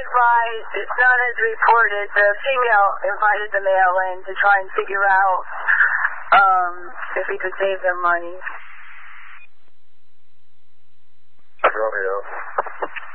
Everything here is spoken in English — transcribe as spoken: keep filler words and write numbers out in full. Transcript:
by the son has reported the female invited the male in to try and figure out um, if he could save them money. Romeo.